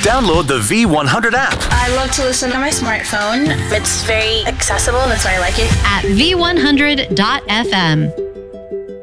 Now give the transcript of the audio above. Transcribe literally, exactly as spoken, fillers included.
Download the V one hundred app. I love to listen on my smartphone. It's very accessible. That's why I like it. At V one hundred dot F M.